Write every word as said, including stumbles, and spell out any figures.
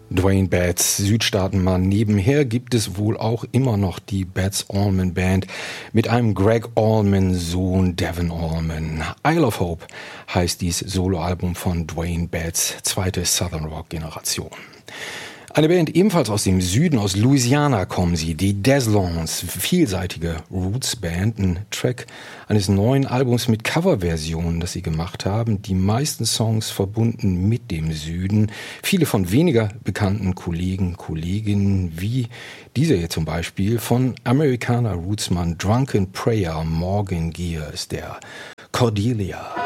Duane Betts Südstaatenmann. Nebenher gibt es wohl auch immer noch die Betts Allman Band mit einem Greg Allman Sohn Devin Allman. Isle of Hope heißt dies Soloalbum von Duane Betts, zweite Southern Rock Generation. Eine Band ebenfalls aus dem Süden, aus Louisiana kommen sie, die Deslons, vielseitige Roots-Band, ein Track eines neuen Albums mit Coverversionen, das sie gemacht haben, die meisten Songs verbunden mit dem Süden, viele von weniger bekannten Kollegen, Kolleginnen, wie dieser hier zum Beispiel von Amerikaner Rootsmann Drunken Prayer Morgan Gears, der Cordelia.